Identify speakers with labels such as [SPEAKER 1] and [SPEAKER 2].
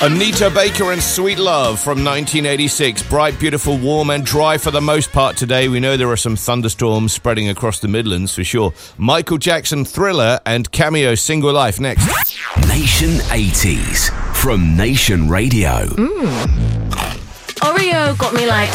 [SPEAKER 1] Anita Baker and Sweet Love from 1986. Bright, beautiful, warm and dry for the most part today. We know there are some thunderstorms spreading across the Midlands for sure. Michael Jackson, Thriller and Cameo, Single Life next.
[SPEAKER 2] Nation 80s from Nation Radio.
[SPEAKER 3] Oreo got me like